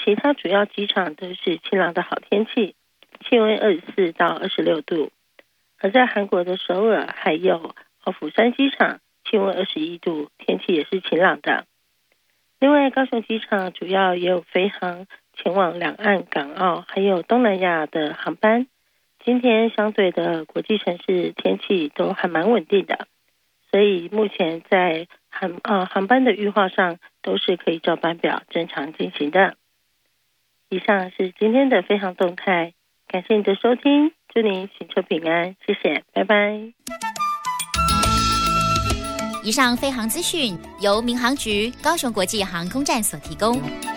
其他主要机场都是晴朗的好天气，气温24到26度。而在韩国的首尔还有釜山机场，气温21度，天气也是晴朗的。另外，高雄机场主要也有飞航前往两岸、港澳还有东南亚的航班。今天相对的国际城市天气都还蛮稳定的，所以目前在航班的预划上都是可以照班表正常进行的。以上是今天的飞航动态，感谢你的收听，祝您行车平安，谢谢，拜拜。 以上飞航资讯由民航局高雄国际航空站所提供。